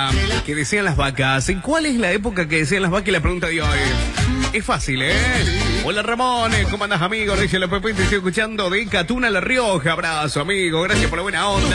que decían las vacas. ¿En cuál es la época que decían las vacas? Y la pregunta de hoy. Es fácil, ¿eh? Hola Ramón, ¿cómo andas, amigo? Dice la Pepe, te estoy escuchando de Catuna, La Rioja. Abrazo, amigo. Gracias por la buena onda.